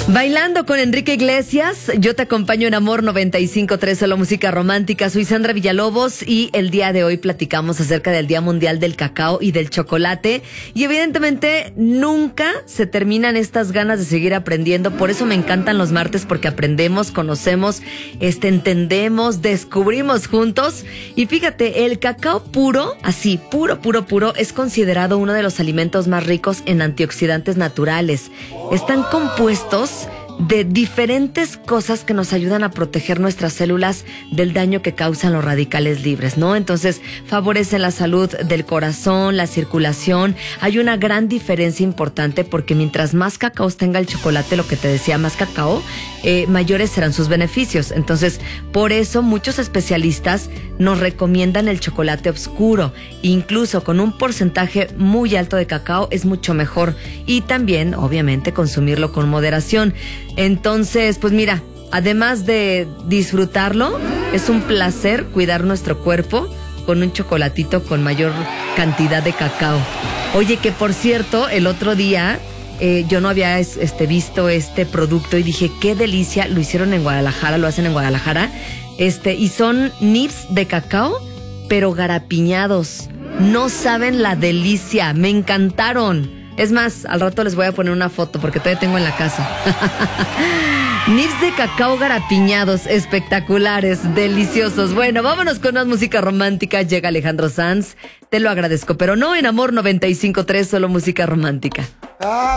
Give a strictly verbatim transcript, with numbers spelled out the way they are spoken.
Bailando con Enrique Iglesias, yo te acompaño en Amor noventa y cinco punto tres, solo música romántica. Soy Sandra Villalobos y el día de hoy platicamos acerca del Día Mundial del Cacao y del Chocolate. Y evidentemente nunca se terminan estas ganas de seguir aprendiendo. Por eso me encantan los martes, porque aprendemos, conocemos, este, entendemos, descubrimos juntos. Y fíjate, el cacao puro, así, puro, puro, puro, es considerado uno de los alimentos más ricos en antioxidantes naturales. Están compuestos de diferentes cosas que nos ayudan a proteger nuestras células del daño que causan los radicales libres, ¿no? Entonces, favorecen la salud del corazón, la circulación. Hay una gran diferencia importante porque mientras más cacao tenga el chocolate, lo que te decía, más cacao, eh, mayores serán sus beneficios. Entonces, por eso muchos especialistas nos recomiendan el chocolate oscuro. Incluso con un porcentaje muy alto de cacao es mucho mejor. Y también, obviamente, consumirlo con moderación. Entonces, pues mira, además de disfrutarlo, es un placer cuidar nuestro cuerpo con un chocolatito con mayor cantidad de cacao. Oye, que por cierto, el otro día eh, yo no había este, visto este producto y dije, qué delicia, lo hicieron en Guadalajara, lo hacen en Guadalajara, este, y son nibs de cacao, pero garapiñados. No saben la delicia, me encantaron. Es más, al rato les voy a poner una foto porque todavía tengo en la casa. Nibs de cacao garapiñados, espectaculares, deliciosos. Bueno, vámonos con más música romántica. Llega Alejandro Sanz. Te lo agradezco, pero no en Amor noventa y cinco punto tres, solo música romántica.